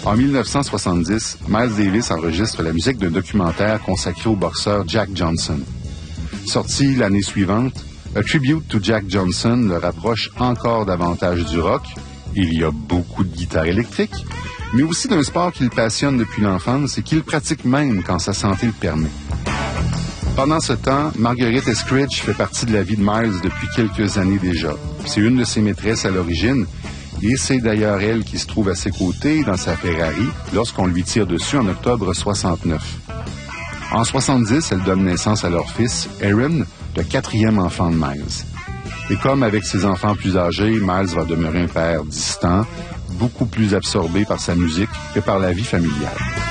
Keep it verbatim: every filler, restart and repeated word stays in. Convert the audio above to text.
En mille neuf cent soixante-dix, Miles Davis enregistre la musique d'un documentaire consacré au boxeur Jack Johnson. Sorti l'année suivante, A Tribute to Jack Johnson le rapproche encore davantage du rock. Il y a beaucoup de guitare électrique, mais aussi d'un sport qu'il passionne depuis l'enfance et qu'il pratique même quand sa santé le permet. Pendant ce temps, Marguerite Eskridge fait partie de la vie de Miles depuis quelques années déjà. C'est une de ses maîtresses à l'origine, et c'est d'ailleurs elle qui se trouve à ses côtés dans sa Ferrari lorsqu'on lui tire dessus en octobre soixante-neuf. En soixante-dix, elle donne naissance à leur fils, Aaron, le quatrième enfant de Miles. Et comme avec ses enfants plus âgés, Miles va demeurer un père distant, beaucoup plus absorbé par sa musique que par la vie familiale.